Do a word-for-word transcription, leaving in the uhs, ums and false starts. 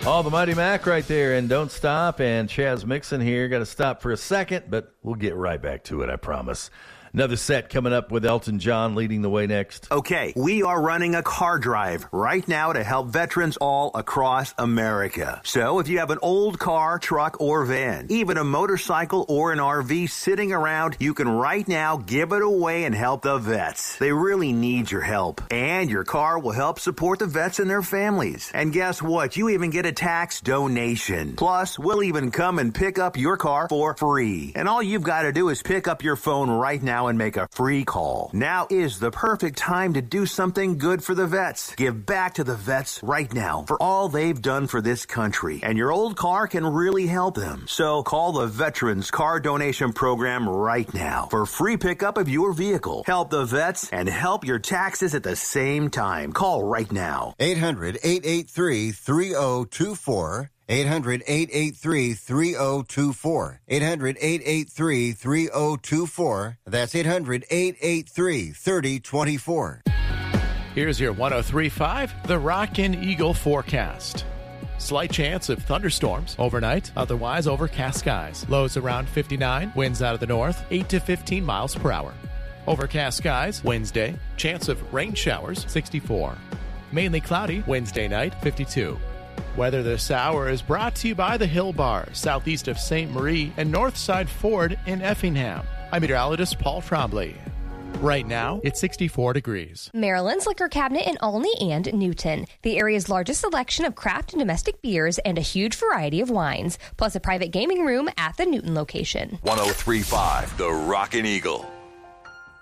All the Mighty Mac right there, and Don't Stop, and Chaz Mixon here. Got to stop for a second, but we'll get right back to it, I promise. Another set coming up with Elton John leading the way next. Okay, we are running a car drive right now to help veterans all across America. So if you have an old car, truck, or van, even a motorcycle or an R V sitting around, you can right now give it away and help the vets. They really need your help. And your car will help support the vets and their families. And guess what? You even get a tax donation. Plus, we'll even come and pick up your car for free. And all you've got to do is pick up your phone right now and make a free call. Now is the perfect time to do something good for the vets. Give back to the vets right now for all they've done for this country. And your old car can really help them. So call the Veterans Car Donation Program right now for free pickup of your vehicle. Help the vets and help your taxes at the same time. Call right now. eight hundred, eight eight three, three oh two four. eight hundred, eight eight three, three oh two four. eight hundred, eight eight three, three oh two four. That's eight hundred, eight eight three, three oh two four. Here's your one oh three point five, the Rockin' Eagle forecast. Slight chance of thunderstorms overnight, otherwise overcast skies. Lows around fifty-nine, winds out of the north, eight to fifteen miles per hour. Overcast skies Wednesday, chance of rain showers, sixty-four. Mainly cloudy Wednesday night, fifty-two. Weather this hour is brought to you by the Hill Bar, southeast of Saint Marie and Northside Ford in Effingham. I'm meteorologist Paul Trombley. Right now, it's sixty-four degrees. Maryland's Liquor Cabinet in Olney and Newton. The area's largest selection of craft and domestic beers and a huge variety of wines, plus a private gaming room at the Newton location. one oh three point five, the Rockin' Eagle.